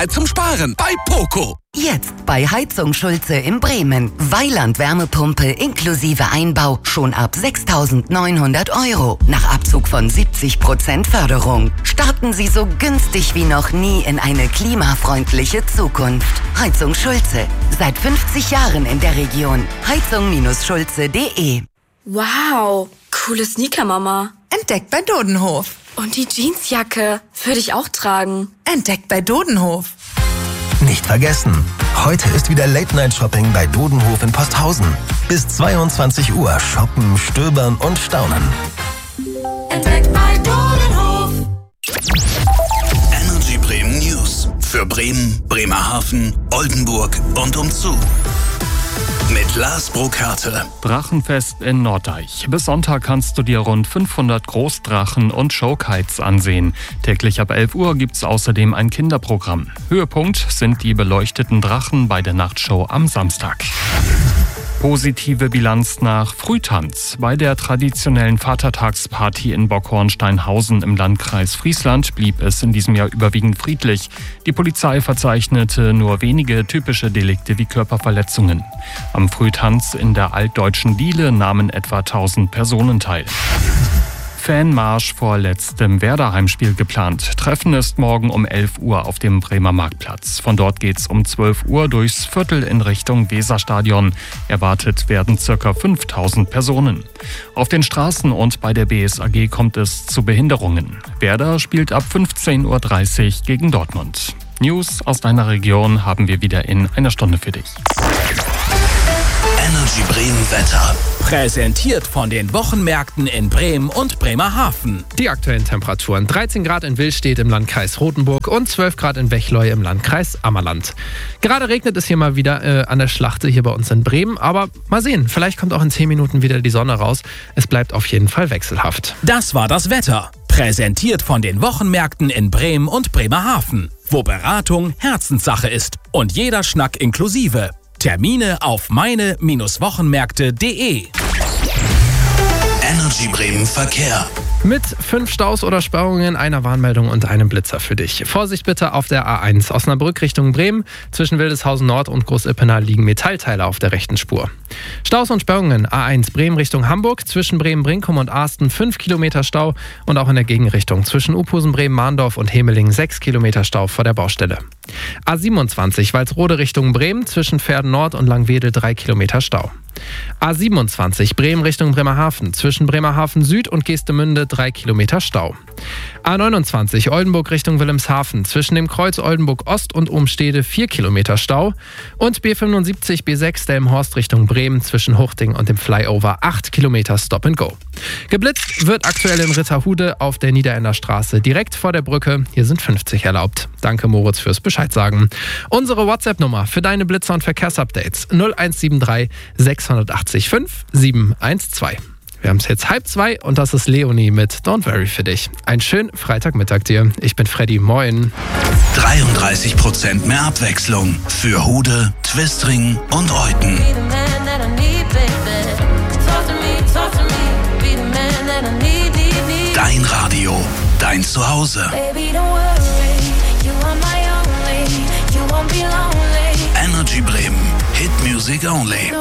zum Sparen bei Poco. Jetzt bei Heizung Schulze in Bremen. Weiland Wärmepumpe inklusive Einbau schon ab 6.900 €. Nach Abzug von 70% Förderung. Starten Sie so günstig wie noch nie in eine klimafreundliche Zukunft. Heizung Schulze. Seit 50 Jahren in der Region. Heizung-schulze.de. Wow, coole Sneaker, Mama. Entdeckt bei Dodenhof. Und die Jeansjacke würde ich auch tragen. Entdeckt bei Dodenhof. Nicht vergessen, heute ist wieder Late-Night-Shopping bei Dodenhof in Posthausen. Bis 22 Uhr shoppen, stöbern und staunen. Entdeckt bei Dodenhof. Energy Bremen News. Für Bremen, Bremerhaven, Oldenburg und umzu. Mit Lars Burkhardt. Drachenfest in Norddeich. Bis Sonntag kannst du dir rund 500 Großdrachen und Showkites ansehen. Täglich ab 11 Uhr gibt's außerdem ein Kinderprogramm. Höhepunkt sind die beleuchteten Drachen bei der Nachtshow am Samstag. Positive Bilanz nach Frühtanz. Bei der traditionellen Vatertagsparty in Bockhornsteinhausen im Landkreis Friesland blieb es in diesem Jahr überwiegend friedlich. Die Polizei verzeichnete nur wenige typische Delikte wie Körperverletzungen. Am Frühtanz in der altdeutschen Diele nahmen etwa 1000 Personen teil. Fanmarsch vor letztem Werder-Heimspiel geplant. Treffen ist morgen um 11 Uhr auf dem Bremer Marktplatz. Von dort geht's um 12 Uhr durchs Viertel in Richtung Weserstadion. Erwartet werden ca. 5000 Personen. Auf den Straßen und bei der BSAG kommt es zu Behinderungen. Werder spielt ab 15:30 Uhr gegen Dortmund. News aus deiner Region haben wir wieder in einer Stunde für dich. Energy Bremen Wetter. Präsentiert von den Wochenmärkten in Bremen und Bremerhaven. Die aktuellen Temperaturen: 13 Grad in Willstedt im Landkreis Rothenburg und 12 Grad in Wechleu im Landkreis Ammerland. Gerade regnet es hier mal wieder an der Schlachte hier bei uns in Bremen, aber mal sehen, vielleicht kommt auch in 10 Minuten wieder die Sonne raus. Es bleibt auf jeden Fall wechselhaft. Das war das Wetter. Präsentiert von den Wochenmärkten in Bremen und Bremerhaven, wo Beratung Herzenssache ist und jeder Schnack inklusive. Termine auf meine-wochenmärkte.de. Energy Bremen Verkehr. Mit 5 Staus oder Sperrungen, einer Warnmeldung und einem Blitzer für dich. Vorsicht bitte auf der A1 Osnabrück Richtung Bremen. Zwischen Wildeshausen Nord und Großippenau liegen Metallteile auf der rechten Spur. Staus und Sperrungen: A1 Bremen Richtung Hamburg. Zwischen Bremen-Brinkum und Asten 5 Kilometer Stau. Und auch in der Gegenrichtung zwischen Uphusen, Bremen-Mahndorf und Hemeling 6 Kilometer Stau vor der Baustelle. A27 Walsrode Richtung Bremen. Zwischen Verden Nord und Langwedel 3 Kilometer Stau. A27 Bremen Richtung Bremerhaven. Zwischen Bremerhaven Süd und Geestemünde 3 Kilometer Stau. A29 Oldenburg Richtung Wilhelmshaven. Zwischen dem Kreuz Oldenburg Ost und Umstede 4 Kilometer Stau. Und B75 B6 Delmenhorst Richtung Bremen. Zwischen Huchting und dem Flyover 8 Kilometer Stop and Go. Geblitzt wird aktuell in Ritterhude auf der Niederender Straße direkt vor der Brücke. Hier sind 50 erlaubt. Danke Moritz fürs Bescheid sagen. Unsere WhatsApp-Nummer für deine Blitzer- und Verkehrsupdates: 0173 680 5 712. Wir haben es jetzt 1:30 und das ist Leonie mit Don't Worry für dich. Einen schönen Freitagmittag dir. Ich bin Freddy, moin. 33% mehr Abwechslung für Hude, Twistring und Euten. Dein Radio, dein Zuhause. Energy Bremen, Hit Music Only.